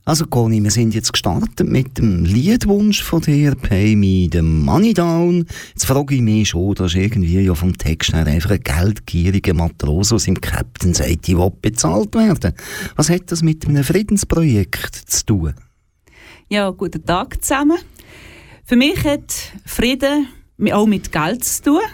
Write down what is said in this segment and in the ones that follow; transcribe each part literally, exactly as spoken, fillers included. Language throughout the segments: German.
Also Conny, wir sind jetzt gestartet mit dem Liedwunsch von dir, «Pay me the money down». Jetzt frage ich mich schon, das ist irgendwie ja vom Text her einfach ein geldgieriger Matrose, der seinem Captain sagt, ich will bezahlt werden. Was hat das mit einem Friedensprojekt zu tun? Ja, guten Tag zusammen. Für mich hat Frieden auch mit Geld zu tun.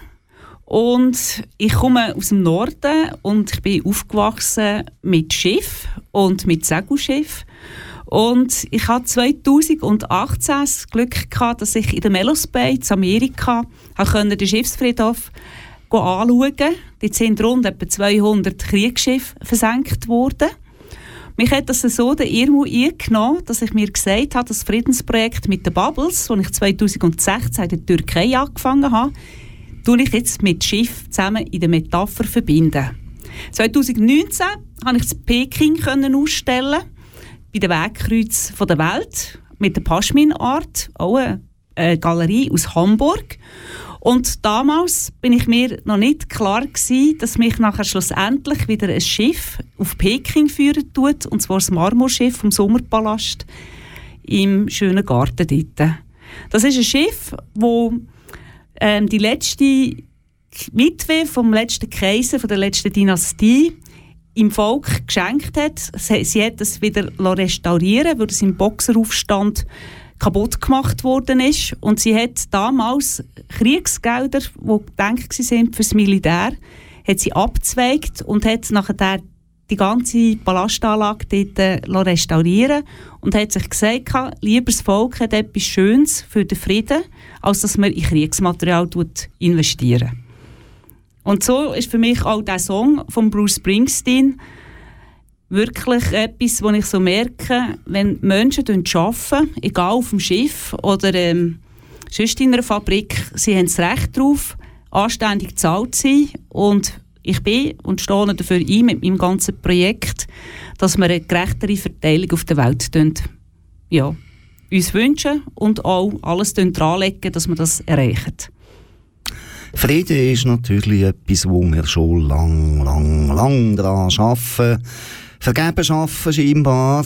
Und ich komme aus dem Norden und ich bin aufgewachsen mit Schiff und mit Segelschiff. Und ich hatte zweitausendachtzehn das Glück gehabt, dass ich in der Melos Bay in Amerika den Schiffsfriedhof anschauen konnte. Dort sind rund etwa zweihundert Kriegsschiffe versenkt worden. Mich hat das so den Irrtum eingenommen, dass ich mir gesagt habe, das Friedensprojekt mit den Bubbles, das ich zweitausendsechzehn in der Türkei angefangen habe, tue ich jetzt mit Schiff zusammen in der Metapher verbinden. zweitausendneunzehn konnte ich in Peking ausstellen, bei den Wegkreuzen der Welt, mit der Paschmin-Art, auch eine Galerie aus Hamburg. Und damals bin ich mir noch nicht klar gewesen, dass mich nachher schlussendlich wieder ein Schiff auf Peking führen tut, und zwar das Marmorschiff vom Sommerpalast im schönen Garten dort. Das ist ein Schiff, das ähm, die letzte Witwe vom letzten Kaiser, von der letzten Dynastie, im Volk geschenkt hat. Sie, sie hat es wieder restaurieren, weil es im Boxeraufstand kaputt gemacht worden ist. Und sie hat damals Kriegsgelder, die gedacht waren für das Militär, hat sie abgezweigt und hat nachher die ganze Palastanlage dort äh, restaurieren und hat sich gesagt, lieber das Volk hat etwas Schönes für den Frieden, als dass man in Kriegsmaterial investieren. Und so ist für mich auch der Song von Bruce Springsteen wirklich etwas, wo ich so merke, wenn Menschen arbeiten, egal auf dem Schiff oder ähm, sonst in einer Fabrik, sie haben das Recht darauf, anständig bezahlt zu sein. Und ich bin und stehe dafür ein mit meinem ganzen Projekt, dass wir eine gerechtere Verteilung auf der Welt ja, uns wünschen und auch alles dran legen, dass wir das erreichen. Frieden ist natürlich etwas, wo wir schon lang, lang, lang daran arbeiten. Vergeben arbeiten scheinbar.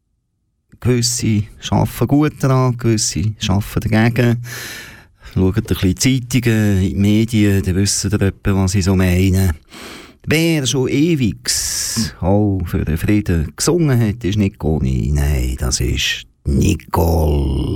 Gewisse arbeiten gut daran, gewisse arbeiten dagegen. Schaut ein bisschen Zeitungen, in die Medien, dann wissen ihr etwa, was ich so meine. Wer schon ewig auch für den Frieden gesungen hat, ist nicht Conny. Nein, das ist Nicole.